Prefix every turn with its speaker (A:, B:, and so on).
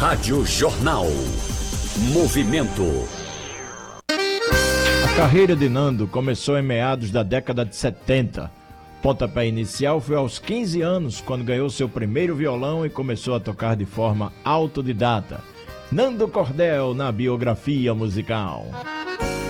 A: Rádio Jornal. Movimento.
B: A carreira de Nando começou em meados da década de 70. Pontapé inicial foi aos 15 anos, quando ganhou seu primeiro violão e começou a tocar de forma autodidata. Nando Cordel na biografia musical.